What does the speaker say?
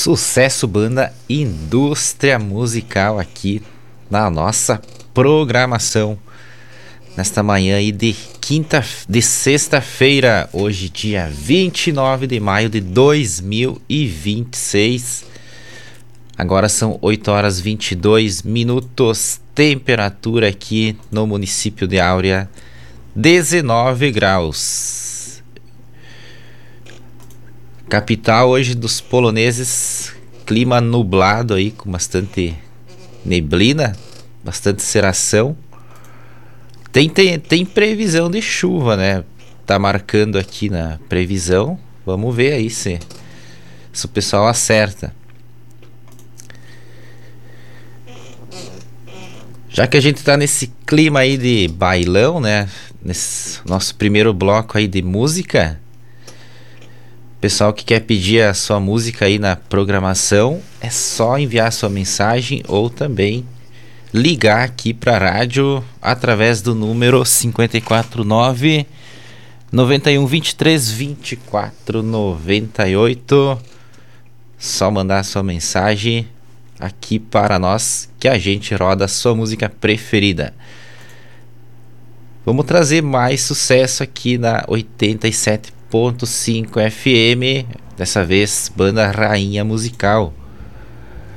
Sucesso, banda Indústria Musical aqui na nossa programação nesta manhã aí de sexta-feira, hoje dia 29 de maio de 2026. Agora são 8 horas 22 minutos, temperatura aqui no município de Áurea 19 graus. Capital hoje dos poloneses, clima nublado aí, com bastante neblina, bastante cerração. Tem previsão de chuva, né? Tá marcando aqui na previsão. Vamos ver aí se o pessoal acerta. Já que a gente tá nesse clima aí de bailão, né? Nesse nosso primeiro bloco aí de música. Pessoal que quer pedir a sua música aí na programação, é só enviar sua mensagem ou também ligar aqui para a rádio através do número 549 91 23 24 98. Só mandar sua mensagem aqui para nós que a gente roda a sua música preferida. Vamos trazer mais sucesso aqui na 87.5 FM, dessa vez banda Rainha Musical.